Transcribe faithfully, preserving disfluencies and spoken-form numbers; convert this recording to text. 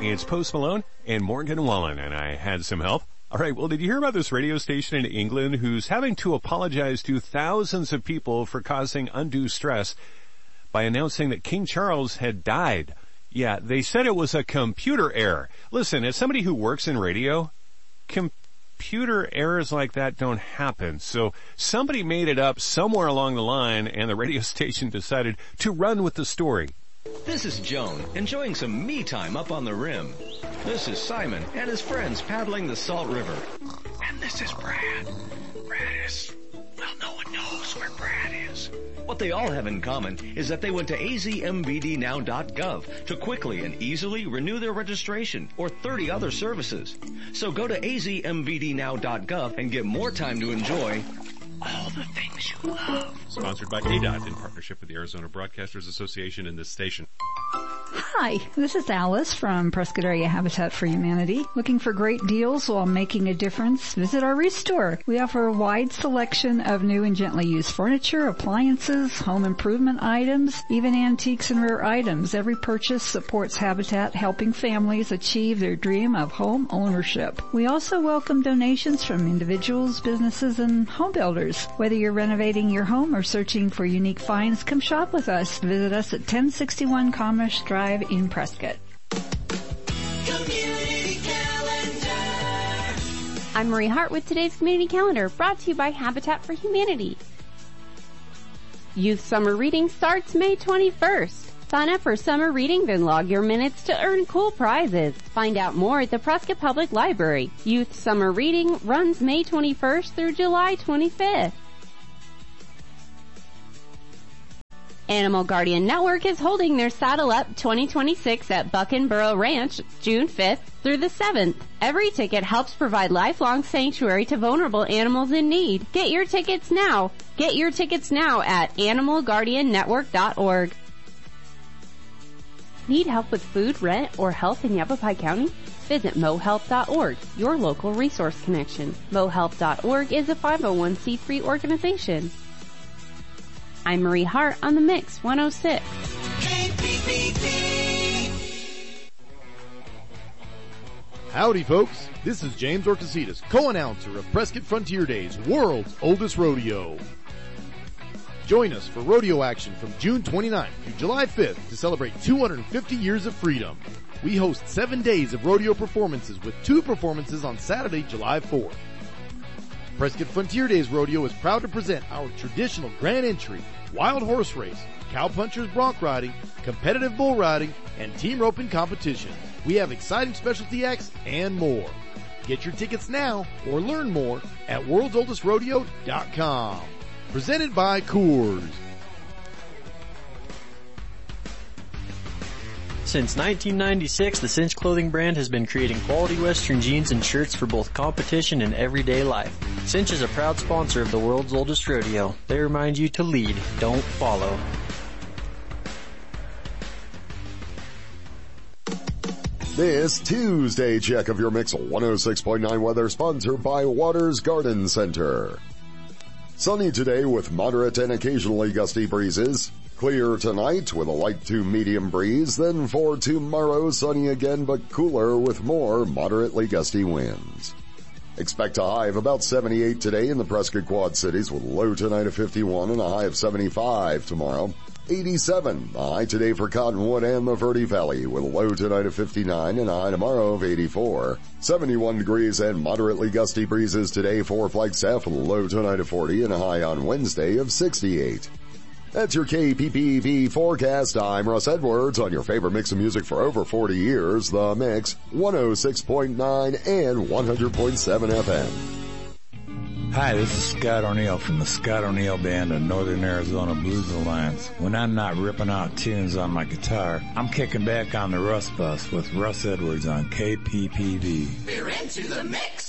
It's Post Malone and Morgan Wallen, and I had some help. All right, well, did you hear about this radio station in England who's having to apologize to thousands of people for causing undue stress by announcing that King Charles had died? Yeah, they said it was a computer error. Listen, as somebody who works in radio, computer errors like that don't happen. So somebody made it up somewhere along the line, and the radio station decided to run with the story. This is Joan, enjoying some me time up on the rim. This is Simon and his friends paddling the Salt River. And this is Brad. Brad is, well, no one knows where Brad is. What they all have in common is that they went to a z m v d now dot gov to quickly and easily renew their registration or thirty other services. So go to a z m v d now dot gov and get more time to enjoy all the things you love. Sponsored by A D O T in partnership with the Arizona Broadcasters Association and this station. Hi, this is Alice from Prescott Area Habitat for Humanity. Looking for great deals while making a difference? Visit our Restore. We offer a wide selection of new and gently used furniture, appliances, home improvement items, even antiques and rare items. Every purchase supports Habitat, helping families achieve their dream of home ownership. We also welcome donations from individuals, businesses, and home builders. Whether you're renovating your home or searching for unique finds, come shop with us. Visit us at ten sixty-one Commerce Drive in Prescott. Community Calendar. I'm Marie Hart with today's Community Calendar, brought to you by Habitat for Humanity. Youth Summer Reading starts May twenty-first. Sign up for summer reading, then log your minutes to earn cool prizes. Find out more at the Prescott Public Library. Youth Summer Reading runs May twenty-first through July twenty-fifth. Animal Guardian Network is holding their Saddle Up twenty twenty-six at Buckenboro Ranch June fifth through the seventh. Every ticket helps provide lifelong sanctuary to vulnerable animals in need. Get your tickets now. Get your tickets now at animal guardian network dot org. Need help with food, rent, or health in Yavapai County? Visit mo help dot org, your local resource connection. mo help dot org is a five oh one c three organization. I'm Marie Hart on the Mix one oh six. K P P P. Howdy, folks. This is James Orcasitas, co-announcer of Prescott Frontier Days, world's oldest rodeo. Join us for rodeo action from June twenty-ninth through July fifth to celebrate two hundred fifty years of freedom. We host seven days of rodeo performances with two performances on Saturday, July fourth. Prescott Frontier Days Rodeo is proud to present our traditional grand entry, wild horse race, cowpunchers bronc riding, competitive bull riding, and team roping competition. We have exciting specialty acts and more. Get your tickets now or learn more at worlds oldest rodeo dot com. Presented by Coors. Since nineteen ninety-six, the Cinch clothing brand has been creating quality Western jeans and shirts for both competition and everyday life. Cinch is a proud sponsor of the world's oldest rodeo. They remind you to lead, don't follow. This Tuesday check of your Mix one oh six point nine weather sponsored by Waters Garden Center. Sunny today with moderate and occasionally gusty breezes. Clear tonight with a light to medium breeze. Then for tomorrow, sunny again but cooler with more moderately gusty winds. Expect a high of about seventy-eight today in the Prescott Quad Cities with a low tonight of fifty-one and a high of seventy-five tomorrow. eighty-seven, a high today for Cottonwood and the Verde Valley with a low tonight of fifty-nine and a high tomorrow of eighty-four. seventy-one degrees and moderately gusty breezes today for Flagstaff with a low tonight of forty and a high on Wednesday of sixty-eight. That's your K P P V forecast. I'm Russ Edwards on your favorite mix of music for over forty years, The Mix, one oh six point nine and one hundred point seven F M. Hi, this is Scott O'Neill from the Scott O'Neill Band of Northern Arizona Blues Alliance. When I'm not ripping out tunes on my guitar, I'm kicking back on the Russ Bus with Russ Edwards on K P P V. We're into the mix.